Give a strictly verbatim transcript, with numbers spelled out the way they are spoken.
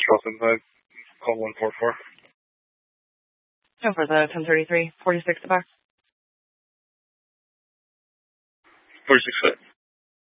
Crossing five, call one four four. No, for the ten thirty-three, forty-six the bar. forty-six foot.